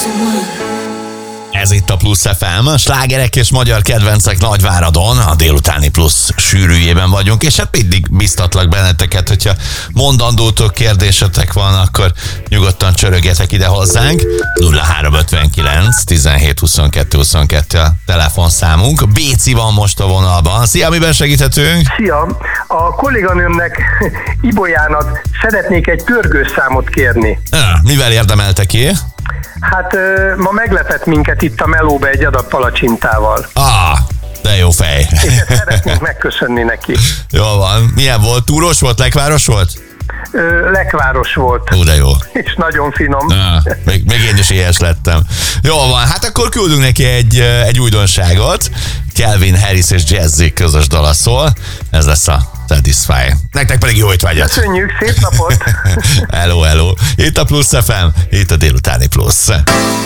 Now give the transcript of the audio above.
Ez itt a Plusz FM, a slágerek és magyar kedvencek Nagyváradon, a délutáni Plusz sűrűjében vagyunk, és hát mindig biztatlak benneteket, hogyha mondandótok, kérdésetek van, akkor nyugodtan csörögjetek ide hozzánk. 0359 17 22 22 a telefonszámunk. Béci van most a vonalban. Szia, miben segíthetünk? Szia! A kolléganőmnek, Ibolyának szeretnék egy pörgőszámot kérni. Mivel érdemelte ki? Hát ma meglepett minket itt a melóba egy adag palacsintával. De jó fej. És ezt szeretnénk megköszönni neki. Jó van. Milyen volt? Túros volt? Lekváros volt? Lekváros volt. De jó. És nagyon finom. Még én is éhes lettem. Jó van, hát akkor küldünk neki egy újdonságot. Calvin Harris és Jazzy közös dala szól. Ez lesz a Satisfy. Nektek pedig jó étvágyat. Köszönjük, szép napot! Hello. Itt a Plusz FM, itt a délutáni Plusz.